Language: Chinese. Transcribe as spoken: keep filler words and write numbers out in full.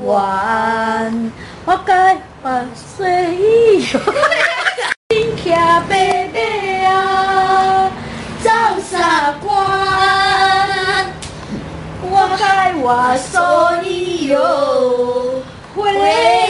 弯，我该我随意。心骑白马啊，走沙关，我该我所以有回。